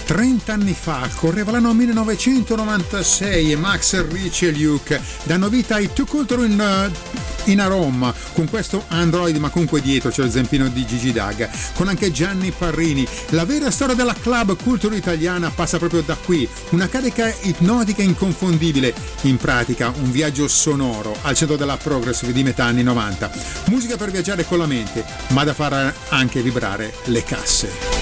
30 anni fa, correva l'anno 1996 e Max, Rich e Luke danno vita ai Two Culture in a Roma con questo Android, ma comunque dietro c'è il zampino di Gigi D'Agga con anche Gianni Parrini. La vera storia della club culture italiana passa proprio da qui, una carica ipnotica inconfondibile, in pratica un viaggio sonoro al centro della progressive di metà anni 90, musica per viaggiare con la mente ma da far anche vibrare le casse.